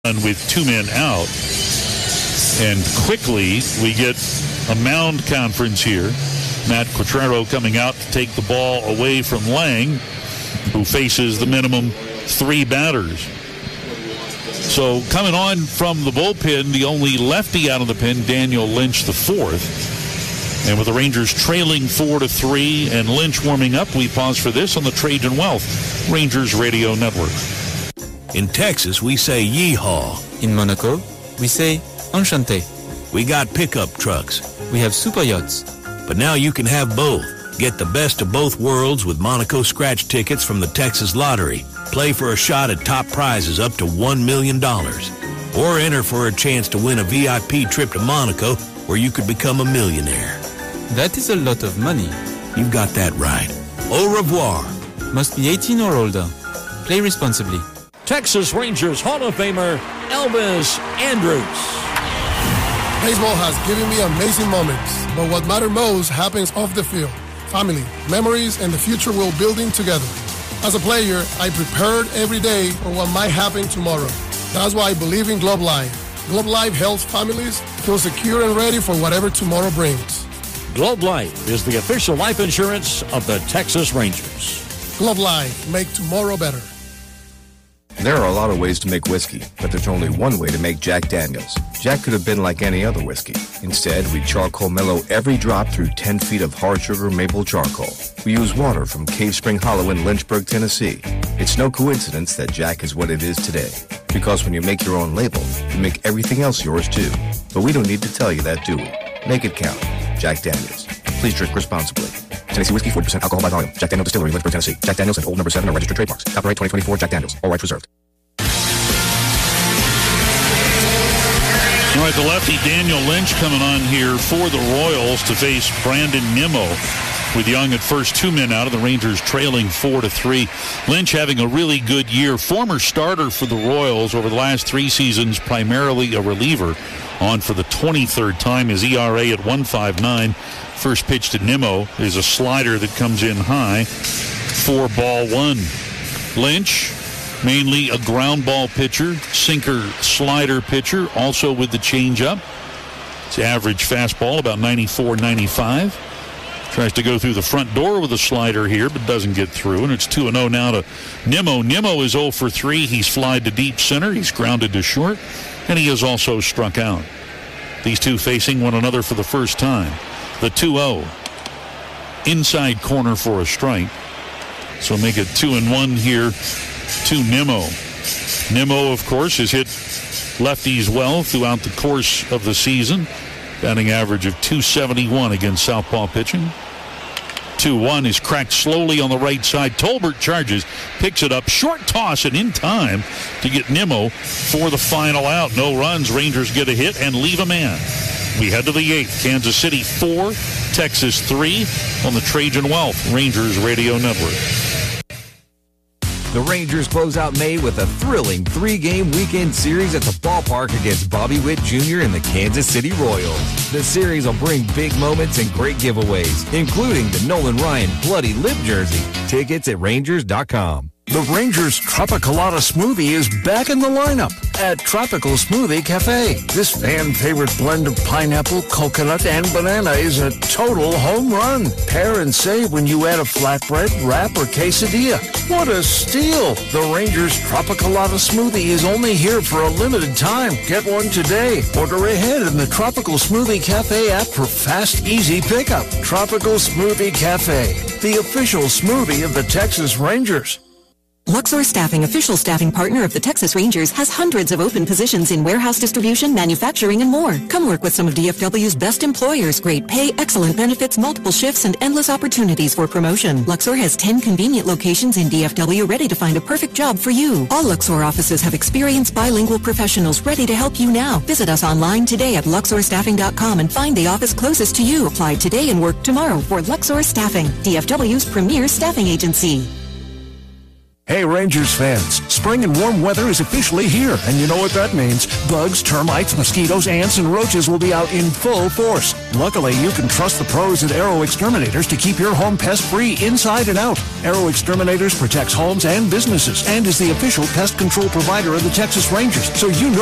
with 2 men out. And quickly we get a mound conference here. Matt Quatrero coming out to take the ball away from Lang, who faces the minimum 3 batters. So coming on from the bullpen, the only lefty out of the pen, Daniel Lynch, the 4th. And with the Rangers trailing 4-3 and Lynch warming up, we pause for this on the Trajan Wealth Rangers Radio Network. In Texas, we say yeehaw. In Monaco, we say enchanté. We got pickup trucks. We have super yachts. But now you can have both. Get the best of both worlds with Monaco scratch tickets from the Texas Lottery. Play for a shot at top prizes up to $1 million. Or enter for a chance to win a VIP trip to Monaco where you could become a millionaire. That is a lot of money. You've got that right. Au revoir. Must be 18 or older. Play responsibly. Texas Rangers Hall of Famer Elvis Andrus. Baseball has given me amazing moments, but what matters most happens off the field. Family, memories, and the future we're building together. As a player, I prepared every day for what might happen tomorrow. That's why I believe in Globe Life. Globe Life helps families feel secure and ready for whatever tomorrow brings. Globe Life is the official life insurance of the Texas Rangers. Globe Life, make tomorrow better. There are a lot of ways to make whiskey, but there's only one way to make Jack Daniels. Jack could have been like any other whiskey. Instead, we charcoal mellow every drop through 10 feet of hard sugar maple charcoal. We use water from Cave Spring Hollow in Lynchburg, Tennessee. It's no coincidence that Jack is what it is today. Because when you make your own label, you make everything else yours too. But we don't need to tell you that, do we? Make it count. Jack Daniels. Please drink responsibly. Tennessee Whiskey, 40% alcohol by volume. Jack Daniels Distillery, Lynchburg, Tennessee. Jack Daniels and Old No. 7 are registered trademarks. Copyright 2024 Jack Daniels. All rights reserved. All right, the lefty Daniel Lynch coming on here for the Royals to face Brandon Nimmo. With Young at first, 2 men out of the Rangers trailing 4-3. Lynch having a really good year. Former starter for the Royals over the last 3 seasons, primarily a reliever. On for the 23rd time, his ERA at 1.59. First pitch to Nimmo is a slider that comes in high for ball 1. Lynch, mainly a ground ball pitcher, sinker slider pitcher, also with the changeup. His average fastball about 94, 95. Tries to go through the front door with a slider here, but doesn't get through. And it's 2-0 now to Nimmo. Nimmo is 0 for 3. He's flied to deep center. He's grounded to short. And he has also struck out. These two facing one another for the first time. The 2-0. Inside corner for a strike. So make it 2-1 here to Nimmo. Nimmo, of course, has hit lefties well throughout the course of the season. Batting average of .271 against southpaw pitching. 2-1 is cracked slowly on the right side. Tolbert charges, picks it up, short toss, and in time to get Nimmo for the final out. No runs. Rangers get a hit and leave a man. We head to the 8th. Kansas City 4, Texas 3 on the Trajan Wealth Rangers Radio Network. The Rangers close out May with a thrilling 3-game weekend series at the ballpark against Bobby Witt Jr. and the Kansas City Royals. The series will bring big moments and great giveaways, including the Nolan Ryan Bloody Lip jersey. Tickets at Rangers.com. The Rangers Tropicalata Smoothie is back in the lineup at Tropical Smoothie Cafe. This fan-favorite blend of pineapple, coconut, and banana is a total home run. Pair and save when you add a flatbread, wrap, or quesadilla. What a steal! The Rangers Tropicalata Smoothie is only here for a limited time. Get one today. Order ahead in the Tropical Smoothie Cafe app for fast, easy pickup. Tropical Smoothie Cafe, the official smoothie of the Texas Rangers. Luxor Staffing, official staffing partner of the Texas Rangers, has hundreds of open positions in warehouse distribution, manufacturing, and more. Come work with some of DFW's best employers. Great pay, excellent benefits, multiple shifts, and endless opportunities for promotion. Luxor has 10 convenient locations in DFW ready to find a perfect job for you. All Luxor offices have experienced bilingual professionals ready to help you now. Visit us online today at luxorstaffing.com and find the office closest to you. Apply today and work tomorrow for Luxor Staffing, DFW's premier staffing agency. Hey Rangers fans, spring and warm weather is officially here, and you know what that means. Bugs, termites, mosquitoes, ants, and roaches will be out in full force. Luckily, you can trust the pros at Aero Exterminators to keep your home pest-free inside and out. Aero Exterminators protects homes and businesses and is the official pest control provider of the Texas Rangers, so you know